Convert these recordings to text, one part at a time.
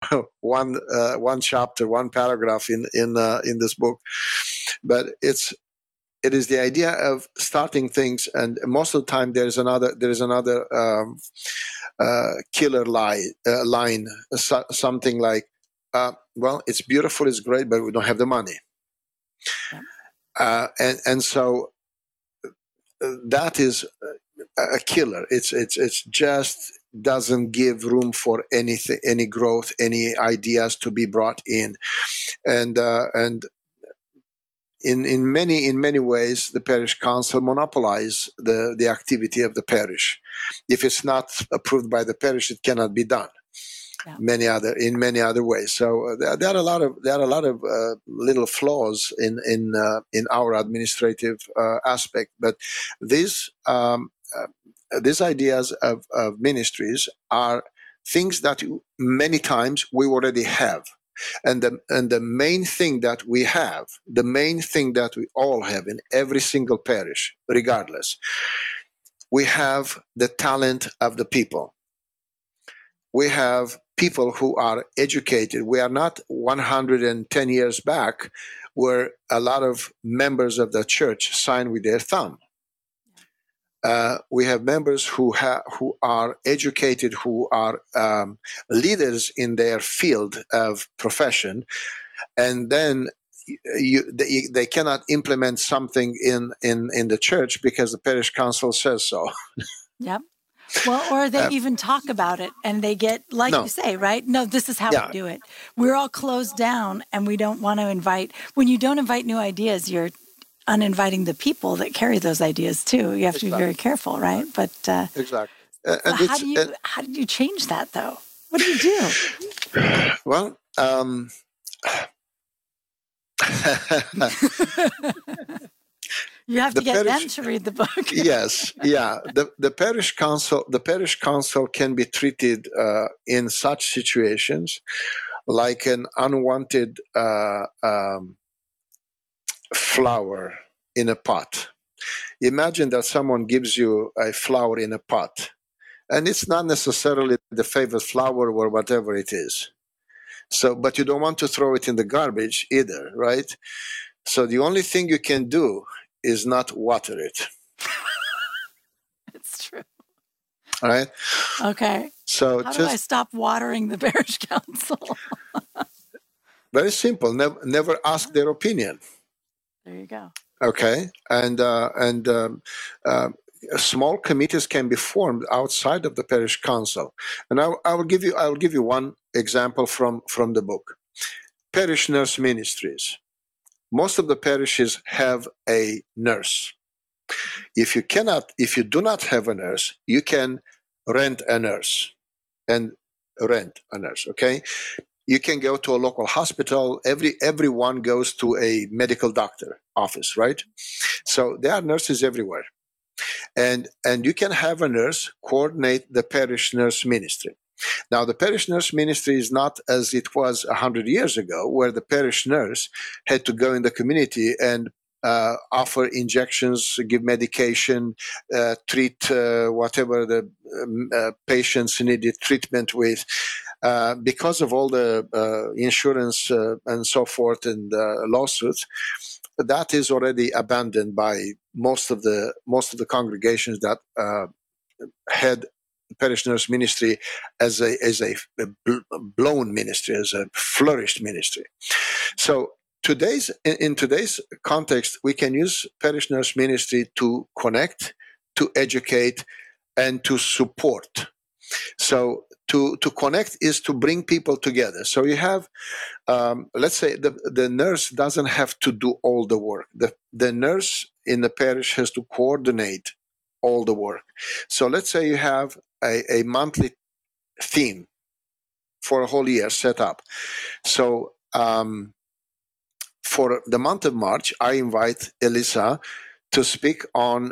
one chapter, one paragraph in this book, but it is the idea of starting things, and most of the time there is another killer line, something like, well, it's beautiful, it's great, but we don't have the money. Yeah. And so that is a killer. It's just doesn't give room for anything, any growth, any ideas to be brought in, and in many ways, the parish council monopolize the activity of the parish. If it's not approved by the parish, it cannot be done. Yeah. In many other ways. So there are a lot of little flaws in our administrative aspect. But these ideas of ministries are things that many times we already have. And the main thing that we have, the main thing that we all have in every single parish, regardless, we have the talent of the people. We have people who are educated. We are not 110 years back where a lot of members of the church sign with their thumb. We have members who are educated, who are leaders in their field of profession, and then they cannot implement something in the church because the parish council says so. Yep. Well, or they even talk about it and they get, like you say, right? No, this is how we do it. We're all closed down and we don't want to invite. When you don't invite new ideas, you're uninviting the people that carry those ideas too. You have to be very careful, right? But exactly. So how do you change that though? What do you do? Well, you have to get them to read the book. Yes, yeah. The parish council can be treated in such situations like an unwanted flower in a pot. Imagine that someone gives you a flower in a pot, and it's not necessarily the favorite flower or whatever it is. So, but you don't want to throw it in the garbage either, right? So the only thing you can do is not water it. It's true. All right. Okay. So how do I stop watering the parish council? Very simple. Never ask their opinion. There you go. Okay, and small committees can be formed outside of the parish council. And I will give you one example from the book. Parish nurse ministries. Most of the parishes have a nurse. If you do not have a nurse, you can rent a nurse. Okay, you can go to a local hospital. Everyone goes to a medical doctor office, right? So there are nurses everywhere, and you can have a nurse coordinate the parish nurse ministry. Now, the parish nurse ministry is not as it was 100 years ago, where the parish nurse had to go in the community and offer injections, give medication, treat whatever the patients needed treatment with. Because of all the insurance and so forth and lawsuits, that is already abandoned by most of the congregations that had parish nurse ministry as a blown ministry, as a flourished ministry. So in today's context, we can use parish nurse ministry to connect, to educate, and to support. So to connect is to bring people together. So you have, let's say, the nurse doesn't have to do all the work. The nurse in the parish has to coordinate all the work. So let's say you have a monthly theme for a whole year set up. So for the month of March, I invite Elisa to speak on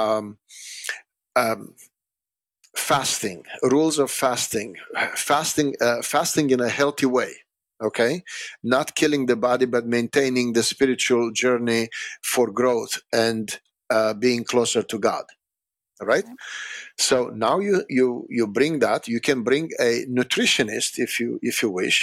fasting, rules of fasting in a healthy way. Okay, not killing the body, but maintaining the spiritual journey for growth and being closer to God. All right. Okay. So now you bring that. You can bring a nutritionist if you wish.